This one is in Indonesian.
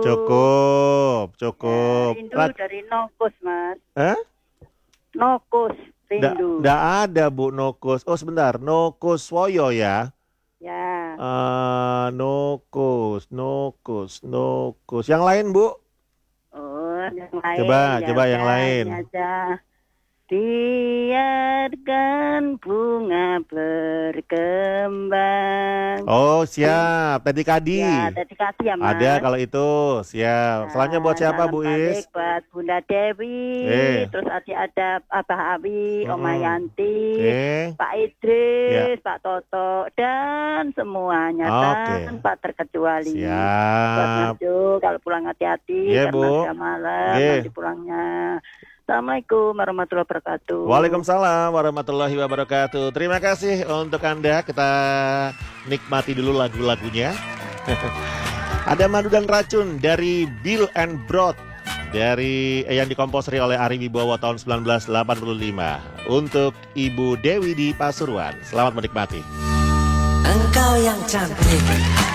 Cukup, Ya, cukup. rindu dari Nokus, Mas. Eh? Nokus, rindu. Nggak ada Bu Nokus. Oh sebentar, Nokus Woyo ya. Ya, Nokus, Nokus, Nokus. Yang lain Bu? oh, yang lain Coba, ya coba yang udah lain. ini aja. Biarkan bunga berkembang. Oh siap, Teddy Kadi. Ya, dedikasi ya, Ada Mas. kalau itu, siap. Selanjutnya buat Nah, siapa salam Bu balik Is? buat Bunda Dewi, Eh, terus adik ada Abah Abi, Oma Yanti, Oke, Pak ya. Idris, Pak Toto, dan semuanya Oke, tanpa terkecuali. Buat siap. Maju, kalau pulang hati-hati Iya karena Bu. sudah malam Oke. nanti pulangnya. Assalamualaikum warahmatullahi wabarakatuh. Waalaikumsalam warahmatullahi wabarakatuh. Terima kasih untuk Anda. Kita nikmati dulu lagu-lagunya. Ada Madu dan Racun dari Bill and Broad dari yang dikomposeri oleh Ari Wibowo tahun 1985 untuk Ibu Dewi di Pasuruan. Selamat menikmati. Engkau yang cantik.